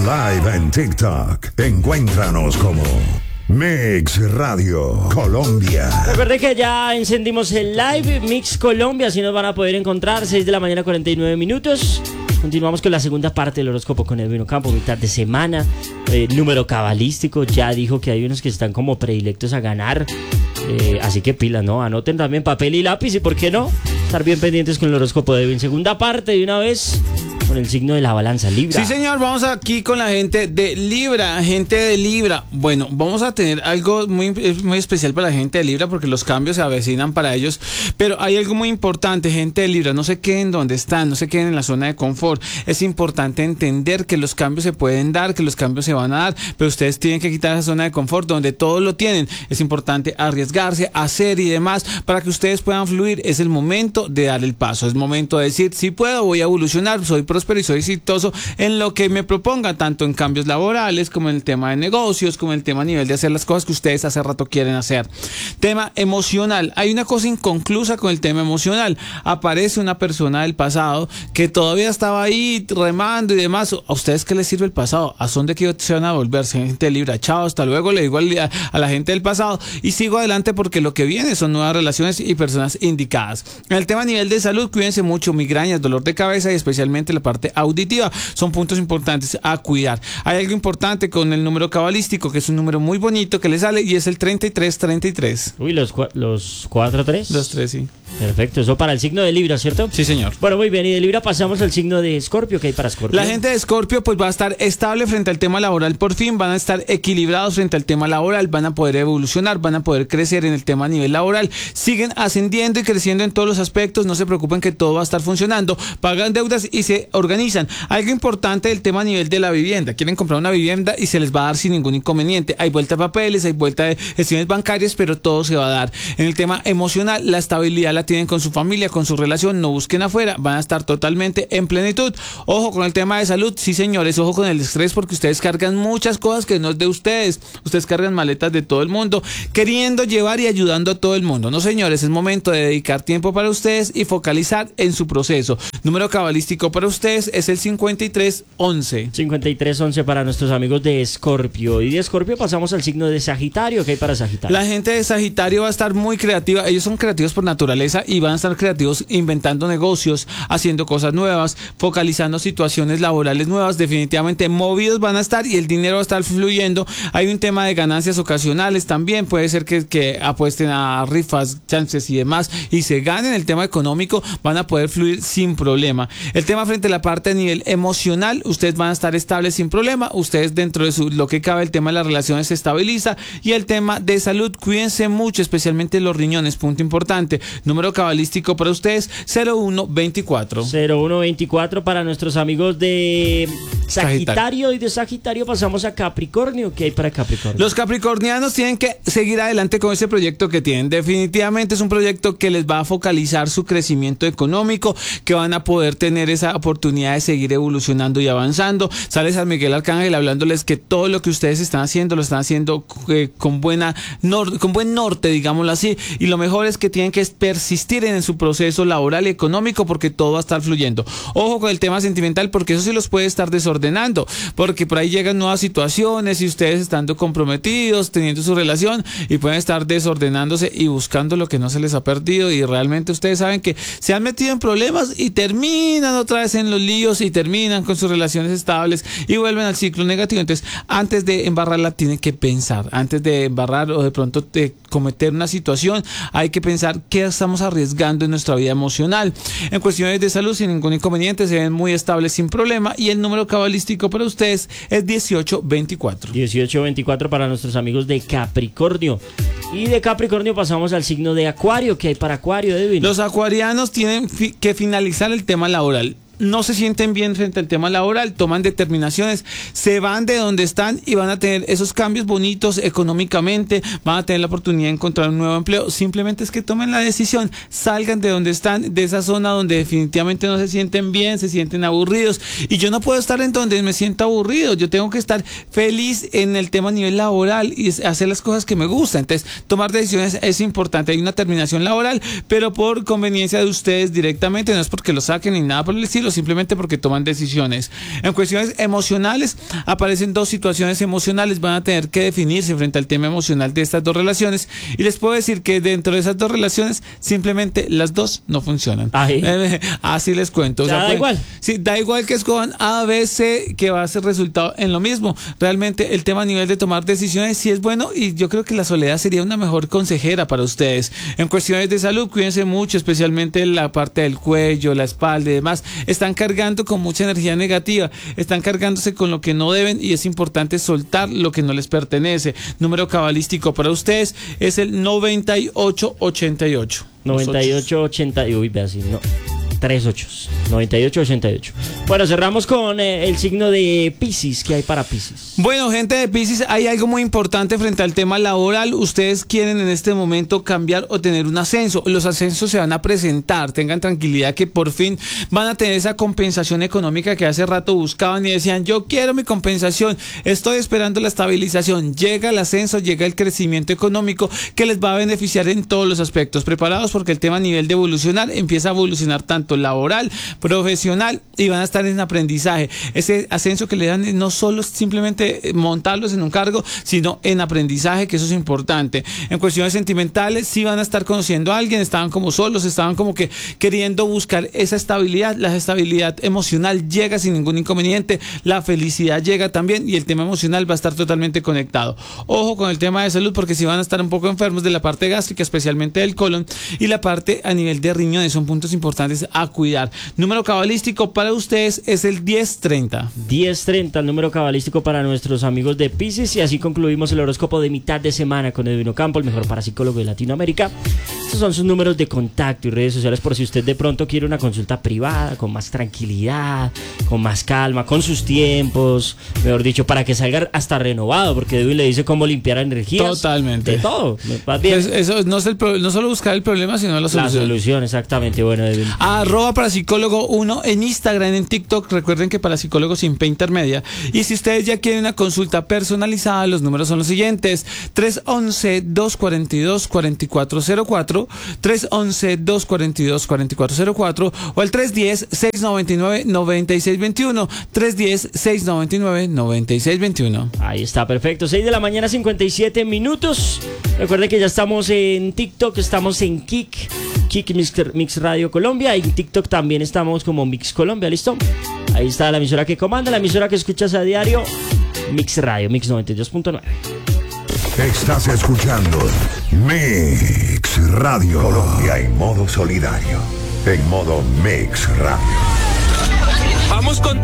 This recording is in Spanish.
live en TikTok. Encuéntranos como Mix Radio Colombia. Recuerde que ya encendimos el live Mix Colombia, así nos van a poder encontrar 6 de la mañana 49 minutos. Continuamos con la segunda parte del horóscopo con Edwin Ocampo, mitad de semana. Número cabalístico, ya dijo que hay unos que están como predilectos a ganar. Así que pila, ¿no? Anoten también papel y lápiz y, ¿por qué no?, estar bien pendientes con el horóscopo de Edwin. Segunda parte de una vez con el signo de la balanza, Libra. Sí, señor, vamos aquí con la gente de Libra. Gente de Libra, bueno, vamos a tener algo muy especial para la gente de Libra porque los cambios se avecinan para ellos. Pero hay algo muy importante, gente de Libra, no se queden donde están, no se queden en la zona de confort. Es importante entender que los cambios se pueden dar, que los cambios se van a dar, pero ustedes tienen que quitar esa zona de confort donde todos lo tienen. Es importante arriesgarse, hacer y demás para que ustedes puedan fluir. Es el momento de dar el paso, es momento de decir, sí puedo, voy a evolucionar, soy próspero y soy exitoso en lo que me proponga, tanto en cambios laborales como en el tema de negocios, como en el tema a nivel de hacer las cosas que ustedes hace rato quieren hacer. Tema emocional, hay una cosa inconclusa con el tema emocional. Aparece una persona del pasado que todavía estaba ahí remando y demás. ¿A ustedes qué les sirve el pasado? ¿A dónde que se van a volverse? Gente Libra, chao, hasta luego, le digo a la gente del pasado y sigo adelante porque lo que viene son nuevas relaciones y personas indicadas. En el tema a nivel de salud, cuídense mucho, migrañas, dolor de cabeza y especialmente la parte auditiva, son puntos importantes a cuidar. Hay algo importante con el número cabalístico, que es un número muy bonito que le sale y es el 3333. Uy, los 4-3. Los 3, sí. Perfecto, eso para el signo de Libra, ¿cierto? Sí, señor. Bueno, muy bien, y de Libra pasamos al signo de Escorpio. ¿Qué hay para Escorpio? La gente de Escorpio pues va a estar estable frente al tema laboral, por fin van a estar equilibrados frente al tema laboral, van a poder evolucionar, van a poder crecer en el tema a nivel laboral, siguen ascendiendo y creciendo en todos los aspectos, no se preocupen que todo va a estar funcionando, pagan deudas y se organizan. Algo importante del tema a nivel de la vivienda, quieren comprar una vivienda y se les va a dar sin ningún inconveniente, hay vuelta de papeles, hay vuelta de gestiones bancarias, pero todo se va a dar. En el tema emocional, la estabilidad la tienen con su familia, con su relación, no busquen afuera, van a estar totalmente en plenitud. Ojo con el tema de salud, sí señores, ojo con el estrés porque ustedes cargan muchas cosas que no es de ustedes, ustedes cargan maletas de todo el mundo, queriendo llevar y ayudando a todo el mundo. No señores, es momento de dedicar tiempo para ustedes y focalizar en su proceso. Número cabalístico para ustedes es el 5311. 5311 para nuestros amigos de Escorpio. Y de Escorpio pasamos al signo de Sagitario. ¿Qué hay para Sagitario? La gente de Sagitario va a estar muy creativa, ellos son creativos por naturaleza y van a estar creativos inventando negocios, haciendo cosas nuevas, focalizando situaciones laborales nuevas, definitivamente movidos van a estar y el dinero va a estar fluyendo. Hay un tema de ganancias ocasionales también, puede ser que apuesten a rifas, chances y demás y se ganen el tema económico, van a poder fluir sin problema. El tema frente a la parte a nivel emocional, ustedes van a estar estables sin problema, ustedes dentro de lo que cabe, el tema de las relaciones se estabiliza y el tema de salud, cuídense mucho, especialmente los riñones, punto importante. Número cabalístico para ustedes 0124. 0124 para nuestros amigos de Sagitario. Y de Sagitario pasamos a Capricornio. ¿Qué hay para Capricornio? Los capricornianos tienen que seguir adelante con ese proyecto que tienen. Definitivamente es un proyecto que les va a focalizar su crecimiento económico, que van a poder tener esa oportunidad de seguir evolucionando y avanzando. Sale San Miguel Arcángel hablándoles que todo lo que ustedes están haciendo lo están haciendo con buen norte, digámoslo así, y lo mejor es que tienen que persistir en su proceso laboral y económico porque todo va a estar fluyendo. Ojo con el tema sentimental porque eso sí los puede estar desordenando, porque por ahí llegan nuevas situaciones y ustedes estando comprometidos, teniendo su relación y pueden estar desordenándose y buscando lo que no se les ha perdido y realmente ustedes saben que se han metido en problemas y terminan otra vez en los líos y terminan con sus relaciones estables y vuelven al ciclo negativo. Entonces, antes de embarrarla tienen que pensar, antes de embarrar o de pronto de cometer una situación, hay que pensar qué estamos arriesgando en nuestra vida emocional. En cuestiones de salud, sin ningún inconveniente, se ven muy estables sin problema y el número cabalístico para ustedes es 1824. 1824 para nuestros amigos de Capricornio. Y de Capricornio pasamos al signo de Acuario. ¿Qué hay para Acuario, Edwin? Los acuarianos tienen que finalizar el tema laboral. No se sienten bien frente al tema laboral, toman determinaciones, se van de donde están y van a tener esos cambios bonitos económicamente, van a tener la oportunidad de encontrar un nuevo empleo. Simplemente es que tomen la decisión, salgan de donde están, de esa zona donde definitivamente no se sienten bien, se sienten aburridos. Y yo no puedo estar en donde me siento aburrido, yo tengo que estar feliz en el tema a nivel laboral y hacer las cosas que me gustan. Entonces, tomar decisiones es importante. Hay una terminación laboral, pero por conveniencia de ustedes directamente, no es porque lo saquen ni nada por el estilo, tranquilos simplemente porque toman decisiones. En cuestiones emocionales, aparecen dos situaciones emocionales, van a tener que definirse frente al tema emocional de estas dos relaciones, y les puedo decir que dentro de esas dos relaciones, simplemente las dos no funcionan. Así les cuento. O sea, da igual. Sí, da igual que escojan A, B, C, que va a ser resultado en lo mismo. Realmente el tema a nivel de tomar decisiones sí es bueno, y yo creo que la soledad sería una mejor consejera para ustedes. En cuestiones de salud, cuídense mucho, especialmente la parte del cuello, la espalda y demás. Están cargando con mucha energía negativa, están cargándose con lo que no deben, y es importante soltar lo que no les pertenece. Número cabalístico para ustedes es el 9888. 9880. Uy, ve así, no. 38. 9888. Bueno, cerramos con el signo de Piscis. ¿Qué hay para Piscis? Bueno, gente de Piscis, hay algo muy importante frente al tema laboral. Ustedes quieren en este momento cambiar o tener un ascenso. Los ascensos se van a presentar. Tengan tranquilidad que por fin van a tener esa compensación económica que hace rato buscaban y decían: yo quiero mi compensación, estoy esperando la estabilización. Llega el ascenso, llega el crecimiento económico que les va a beneficiar en todos los aspectos. Preparados, porque el tema a nivel de evolucionar empieza a evolucionar tanto laboral, profesional, y van a estar en aprendizaje. Ese ascenso que le dan no solo simplemente montarlos en un cargo, sino en aprendizaje, que eso es importante. En cuestiones sentimentales, sí van a estar conociendo a alguien, estaban como solos, estaban como que queriendo buscar esa estabilidad. La estabilidad emocional llega sin ningún inconveniente, la felicidad llega también, y el tema emocional va a estar totalmente conectado. Ojo con el tema de salud, porque sí van a estar un poco enfermos de la parte gástrica, especialmente del colon, y la parte a nivel de riñones. Son puntos importantes a cuidar. Número cabalístico para ustedes es el 1030. 1030, el número cabalístico para nuestros amigos de Piscis. Y así concluimos el horóscopo de mitad de semana con Edwin Ocampo, el mejor parapsicólogo de Latinoamérica. Estos son sus números de contacto y redes sociales por si usted de pronto quiere una consulta privada, con más tranquilidad, con más calma, con sus tiempos, mejor dicho, para que salga hasta renovado, porque Edwin le dice cómo limpiar energías. Totalmente. De todo. Más bien. Pues eso no es no solo buscar el problema, sino la solución. La solución, exactamente. Bueno, Edwin. @parapsicólogo 1 en Instagram, en TikTok. Recuerden que parapsicólogo sin P intermedia. Y si ustedes ya quieren una consulta personalizada, los números son los siguientes: 311-242-4404, 311-242-4404, o al 310-699-9621, 310-699-9621. Ahí está, perfecto. 6 de la mañana, 57 minutos. Recuerden que ya estamos en TikTok, estamos en Kik Mix Radio Colombia, y en TikTok también estamos como Mix Colombia, ¿listo? Ahí está la emisora que comanda, la emisora que escuchas a diario, Mix Radio, Mix 92.9. Estás escuchando Mix Radio. Colombia en modo solidario. En modo Mix Radio. Vamos con todo.